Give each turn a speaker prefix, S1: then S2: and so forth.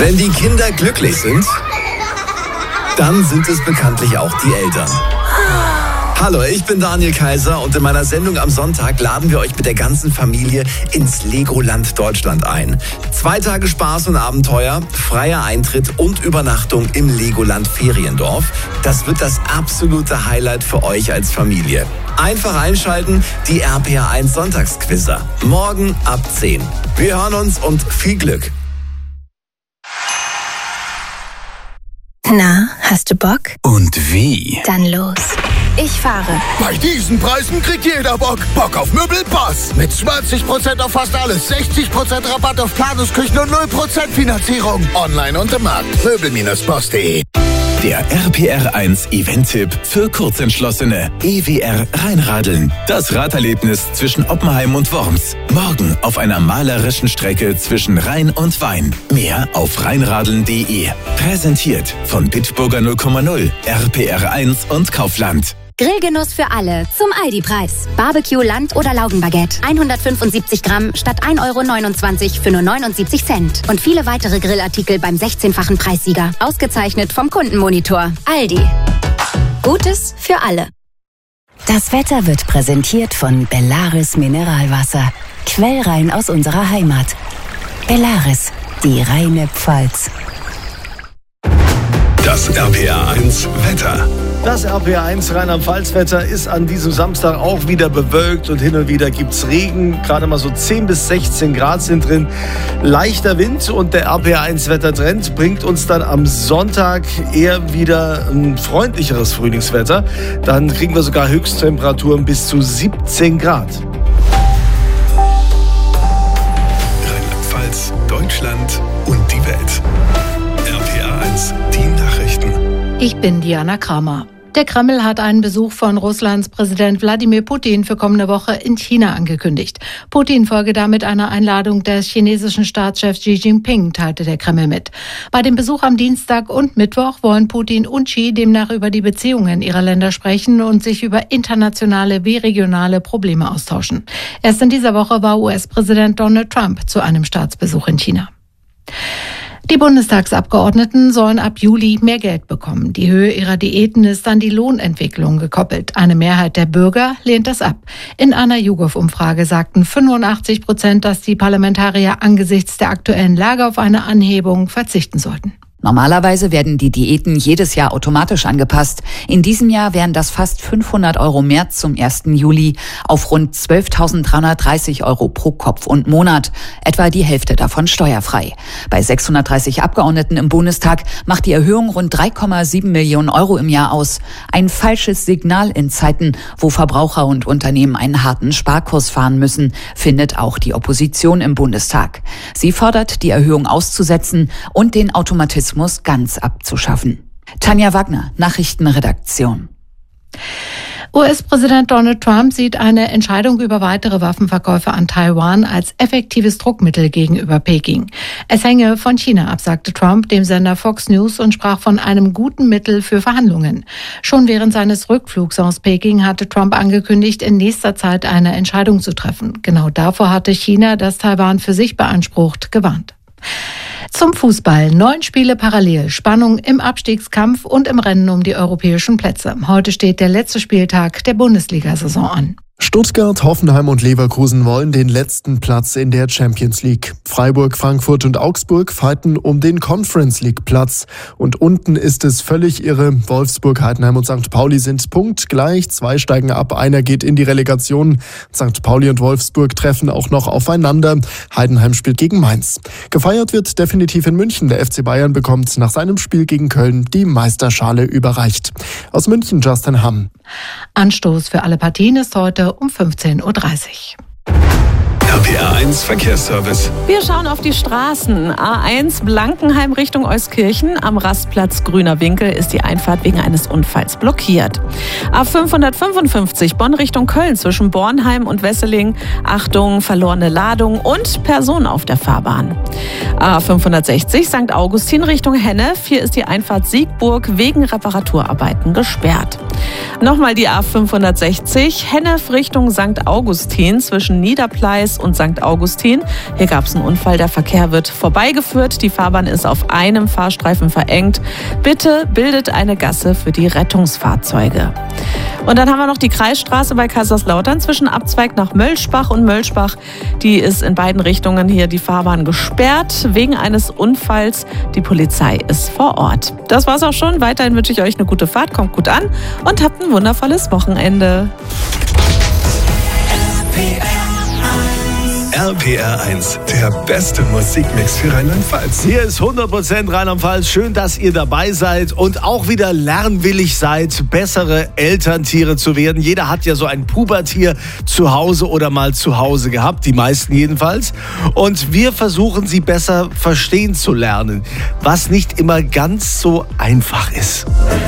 S1: Wenn die Kinder glücklich sind, dann sind es bekanntlich auch die Eltern. Hallo, ich bin Daniel Kaiser und in meiner Sendung am Sonntag laden wir euch mit der ganzen Familie ins Legoland Deutschland ein. 2 Tage Spaß und Abenteuer, freier Eintritt und Übernachtung im Legoland Feriendorf. Das wird das absolute Highlight für euch als Familie. Einfach einschalten, die RPR1 Sonntagsquizzer. Morgen ab 10. Wir hören uns und viel Glück.
S2: Na, hast du Bock?
S3: Und wie?
S2: Dann los. Ich fahre.
S4: Bei diesen Preisen kriegt jeder Bock. Bock auf Möbelpass. Mit 20% auf fast alles, 60% Rabatt auf Planungsküchen und 0% Finanzierung. Online und im Markt. Möbel-Boss.de.
S3: Der RPR1 Event-Tipp für Kurzentschlossene. EWR Rheinradeln. Das Raderlebnis zwischen Oppenheim und Worms. Morgen auf einer malerischen Strecke zwischen Rhein und Wein. Mehr auf rheinradeln.de. Präsentiert von Bitburger 0,0, RPR1 und Kaufland.
S5: Grillgenuss für alle zum Aldi-Preis. Barbecue, Land- oder Laugenbaguette. 175 Gramm statt 1,29 € für nur 79 Cent. Und viele weitere Grillartikel beim 16-fachen Preissieger. Ausgezeichnet vom Kundenmonitor. Aldi. Gutes für alle.
S2: Das Wetter wird präsentiert von Bellaris Mineralwasser. Quellrein aus unserer Heimat. Bellaris, die reine Pfalz.
S1: Das RPR1 Wetter.
S6: Das RPR1 Rheinland-Pfalz-Wetter ist an diesem Samstag auch wieder bewölkt und hin und wieder gibt's Regen. Gerade mal so 10 bis 16 Grad sind drin. Leichter Wind und der RPR1-Wettertrend bringt uns dann am Sonntag eher wieder ein freundlicheres Frühlingswetter. Dann kriegen wir sogar Höchsttemperaturen bis zu 17 Grad.
S1: Rheinland-Pfalz, Deutschland und die Welt. RPR1, die Nachrichten.
S7: Ich bin Diana Kramer. Der Kreml hat einen Besuch von Russlands Präsident Wladimir Putin für kommende Woche in China angekündigt. Putin folge damit einer Einladung des chinesischen Staatschefs Xi Jinping, teilte der Kreml mit. Bei dem Besuch am Dienstag und Mittwoch wollen Putin und Xi demnach über die Beziehungen ihrer Länder sprechen und sich über internationale wie regionale Probleme austauschen. Erst in dieser Woche war US-Präsident Donald Trump zu einem Staatsbesuch in China. Die Bundestagsabgeordneten sollen ab Juli mehr Geld bekommen. Die Höhe ihrer Diäten ist an die Lohnentwicklung gekoppelt. Eine Mehrheit der Bürger lehnt das ab. In einer YouGov-Umfrage sagten 85%, dass die Parlamentarier angesichts der aktuellen Lage auf eine Anhebung verzichten sollten.
S8: Normalerweise werden die Diäten jedes Jahr automatisch angepasst. In diesem Jahr wären das fast 500 € mehr zum 1. Juli auf rund 12.330 € pro Kopf und Monat. Etwa die Hälfte davon steuerfrei. Bei 630 Abgeordneten im Bundestag macht die Erhöhung rund 3,7 Millionen € im Jahr aus. Ein falsches Signal in Zeiten, wo Verbraucher und Unternehmen einen harten Sparkurs fahren müssen, findet auch die Opposition im Bundestag. Sie fordert, die Erhöhung auszusetzen und den Automatismus ganz abzuschaffen. Tanja Wagner, Nachrichtenredaktion.
S7: US-Präsident Donald Trump sieht eine Entscheidung über weitere Waffenverkäufe an Taiwan als effektives Druckmittel gegenüber Peking. Es hänge von China ab, sagte Trump dem Sender Fox News und sprach von einem guten Mittel für Verhandlungen. Schon während seines Rückflugs aus Peking hatte Trump angekündigt, in nächster Zeit eine Entscheidung zu treffen. Genau davor hatte China, das Taiwan für sich beansprucht, gewarnt. Zum Fußball. 9 Spiele parallel. Spannung im Abstiegskampf und im Rennen um die europäischen Plätze. Heute steht der letzte Spieltag der Bundesliga-Saison an.
S9: Stuttgart, Hoffenheim und Leverkusen wollen den letzten Platz in der Champions League. Freiburg, Frankfurt und Augsburg fighten um den Conference League Platz. Und unten ist es völlig irre. Wolfsburg, Heidenheim und St. Pauli sind punktgleich. 2 steigen ab, einer geht in die Relegation. St. Pauli und Wolfsburg treffen auch noch aufeinander. Heidenheim spielt gegen Mainz. Gefeiert wird definitiv in München. Der FC Bayern bekommt nach seinem Spiel gegen Köln die Meisterschale überreicht. Aus München Justin Hamm.
S7: Anstoß für alle Partien ist heute um 15:30 Uhr.
S1: RPR1 Verkehrsservice.
S10: Wir schauen auf die Straßen. A1 Blankenheim Richtung Euskirchen. Am Rastplatz Grüner Winkel ist die Einfahrt wegen eines Unfalls blockiert. A555 Bonn Richtung Köln zwischen Bornheim und Wesseling. Achtung, verlorene Ladung und Personen auf der Fahrbahn. A560 St. Augustin Richtung Hennef. Hier ist die Einfahrt Siegburg wegen Reparaturarbeiten gesperrt. Nochmal die A560 Hennef Richtung St. Augustin zwischen Niederpleis und St. Augustin. Hier gab es einen Unfall, der Verkehr wird vorbeigeführt. Die Fahrbahn ist auf einem Fahrstreifen verengt. Bitte bildet eine Gasse für die Rettungsfahrzeuge. Und dann haben wir noch die Kreisstraße bei Kaiserslautern zwischen Abzweig nach Mölschbach und Mölschbach. Die ist in beiden Richtungen hier die Fahrbahn gesperrt wegen eines Unfalls. Die Polizei ist vor Ort. Das war's auch schon. Weiterhin wünsche ich euch eine gute Fahrt, kommt gut an und habt ein wundervolles Wochenende.
S1: RPR 1, der beste Musikmix für Rheinland-Pfalz.
S6: Hier ist 100% Rheinland-Pfalz. Schön, dass ihr dabei seid und auch wieder lernwillig seid, bessere Elterntiere zu werden. Jeder hat ja so ein Pubertier zu Hause oder mal zu Hause gehabt, die meisten jedenfalls. Und wir versuchen, sie besser verstehen zu lernen, was nicht immer ganz so einfach ist.